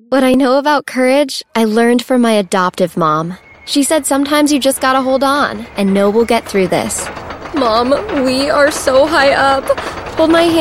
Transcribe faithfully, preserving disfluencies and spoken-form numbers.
What I know about courage, I learned from my adoptive mom. She said sometimes you just gotta hold on and know we'll get through this. Mom, we are so high up. Hold my hand.